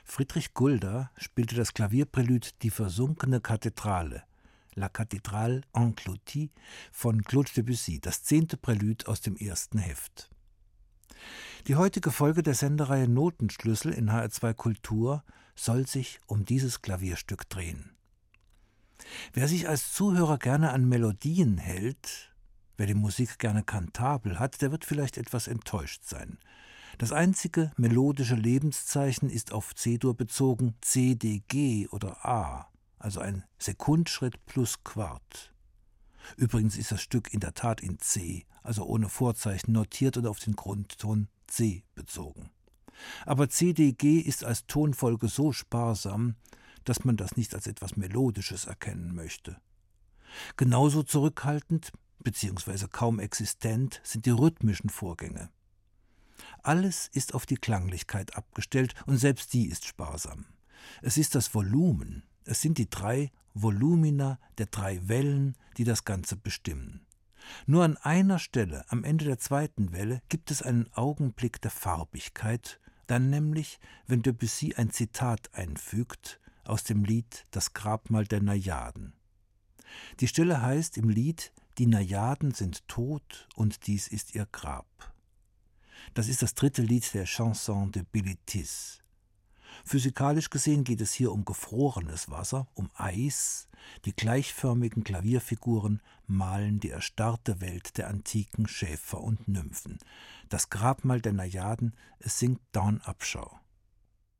Friedrich Gulda spielte das Klavierprälude Die versunkene Kathedrale, La Cathédrale engloutie von Claude Debussy, das 10. Prälude aus dem ersten Heft. Die heutige Folge der Sendereihe Notenschlüssel in HR2 Kultur soll sich um dieses Klavierstück drehen. Wer sich als Zuhörer gerne an Melodien hält, wer die Musik gerne kantabel hat, der wird vielleicht etwas enttäuscht sein. Das einzige melodische Lebenszeichen ist auf C-Dur bezogen C, D, G oder A, also ein Sekundschritt plus Quart. Übrigens ist das Stück in der Tat in C, also ohne Vorzeichen notiert und auf den Grundton C bezogen. Aber C, D, G ist als Tonfolge so sparsam, dass man das nicht als etwas Melodisches erkennen möchte. Genauso zurückhaltend bzw. kaum existent sind die rhythmischen Vorgänge. Alles ist auf die Klanglichkeit abgestellt und selbst die ist sparsam. Es ist das Volumen, es sind die 3 Volumina der 3 Wellen, die das Ganze bestimmen. Nur an einer Stelle, am Ende der 2. Welle, gibt es einen Augenblick der Farbigkeit, dann nämlich, wenn Debussy ein Zitat einfügt aus dem Lied Das Grabmal der Najaden. Die Stelle heißt im Lied Die Najaden sind tot und dies ist ihr Grab. Das ist das 3. Lied der Chanson de Bilitis. Physikalisch gesehen geht es hier um gefrorenes Wasser, um Eis. Die gleichförmigen Klavierfiguren malen die erstarrte Welt der antiken Schäfer und Nymphen. Das Grabmal der Najaden, es singt Dawn Upshaw.